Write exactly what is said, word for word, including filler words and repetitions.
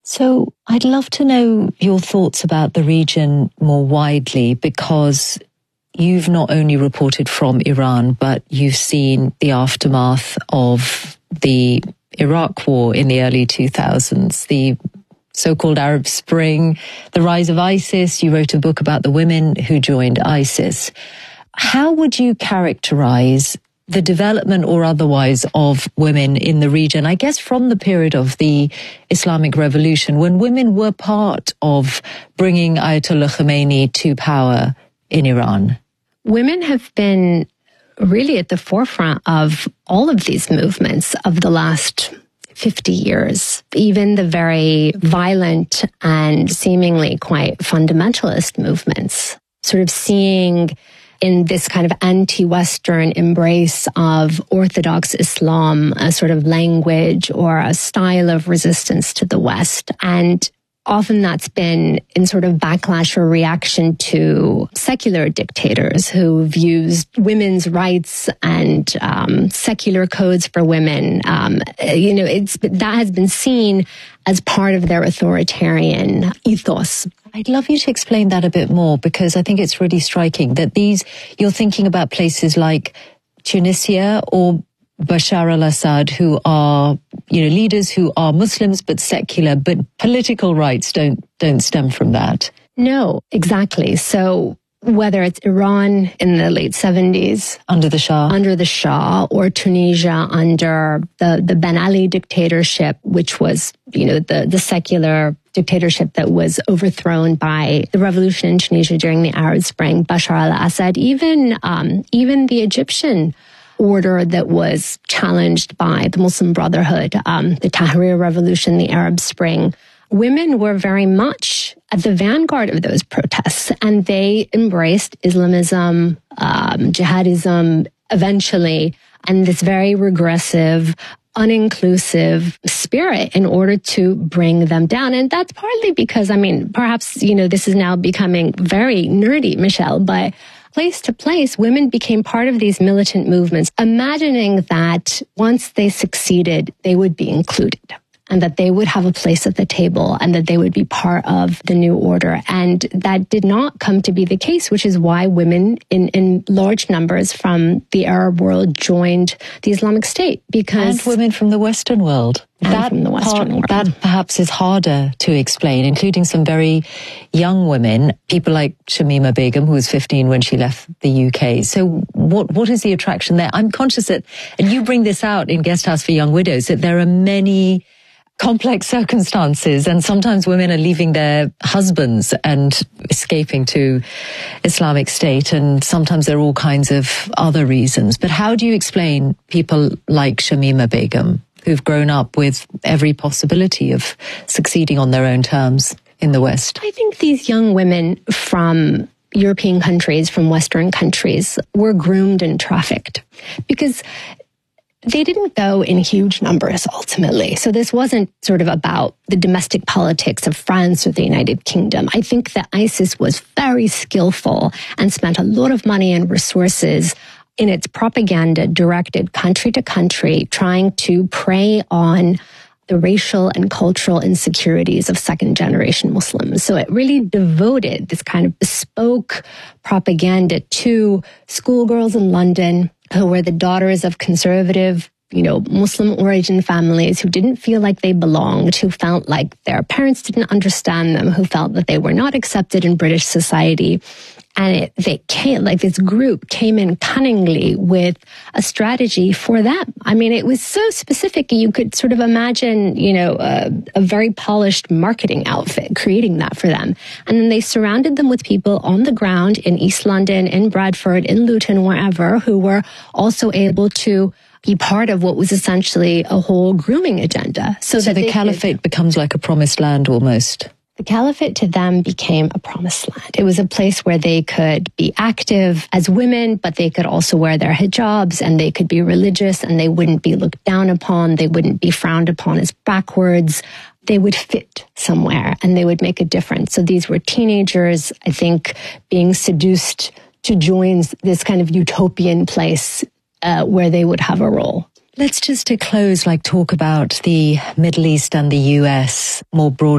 So I'd love to know your thoughts about the region more widely, because you've not only reported from Iran, but you've seen the aftermath of the Iraq War in the early two thousands, the so-called Arab Spring, the rise of ISIS. You wrote a book about the women who joined ISIS. How would you characterize the development or otherwise of women in the region, I guess from the period of the Islamic Revolution, when women were part of bringing Ayatollah Khomeini to power in Iran? Women have been really at the forefront of all of these movements of the last fifty years, even the very violent and seemingly quite fundamentalist movements, sort of seeing in this kind of anti-Western embrace of Orthodox Islam a sort of language or a style of resistance to the West. And often that's been in sort of backlash or reaction to secular dictators who've used women's rights and um, secular codes for women. Um, you know, it's that has been seen as part of their authoritarian ethos. I'd love you to explain that a bit more, because I think it's really striking that these, you're thinking about places like Tunisia or Bashar al-Assad, who are, you know, leaders who are Muslims but secular, but political rights don't don't stem from that. No, exactly. So whether it's Iran in the late seventies under the Shah, under the Shah, or Tunisia under the the Ben Ali dictatorship, which was, you know, the the secular dictatorship that was overthrown by the revolution in Tunisia during the Arab Spring, Bashar al-Assad, even um, even the Egyptian order that was challenged by the Muslim Brotherhood, um, the Tahrir Revolution, the Arab Spring. Women were very much at the vanguard of those protests, and they embraced Islamism, um, jihadism, eventually, and this very regressive, uninclusive spirit in order to bring them down. And that's partly because, I mean, perhaps, you know, this is now becoming very nerdy, Michelle, but place to place, women became part of these militant movements, imagining that once they succeeded, they would be included, and that they would have a place at the table, and that they would be part of the new order. And that did not come to be the case, which is why women in, in large numbers from the Arab world joined the Islamic State. Because and women from the Western world. And that from the Western part, world. That perhaps is harder to explain, including some very young women, people like Shamima Begum, who was fifteen when she left the U K. So what what is the attraction there? I'm conscious that, and you bring this out in Guest House for Young Widows, that there are many complex circumstances, and sometimes women are leaving their husbands and escaping to Islamic State, and sometimes there are all kinds of other reasons. But how do you explain people like Shamima Begum, who've grown up with every possibility of succeeding on their own terms in the West? I think these young women from European countries, from Western countries, were groomed and trafficked because they didn't go in huge numbers ultimately. So this wasn't sort of about the domestic politics of France or the United Kingdom. I think that ISIS was very skillful and spent a lot of money and resources in its propaganda directed country to country, trying to prey on the racial and cultural insecurities of second generation Muslims. So it really devoted this kind of bespoke propaganda to schoolgirls in London who were the daughters of conservative, you know, Muslim origin families who didn't feel like they belonged, who felt like their parents didn't understand them, who felt that they were not accepted in British society. And it, they came, like this group came in cunningly with a strategy for them. I mean, it was so specific. You could sort of imagine, you know, a, a very polished marketing outfit creating that for them. And then they surrounded them with people on the ground in East London, in Bradford, in Luton, wherever, who were also able to be part of what was essentially a whole grooming agenda. So, so that the caliphate could, becomes like a promised land almost. The caliphate to them became a promised land. It was a place where they could be active as women, but they could also wear their hijabs, and they could be religious, and they wouldn't be looked down upon. They wouldn't be frowned upon as backwards. They would fit somewhere, and they would make a difference. So these were teenagers, I think, being seduced to join this kind of utopian place uh, where they would have a role. Let's just to close, like talk about the Middle East and the U S more broadly.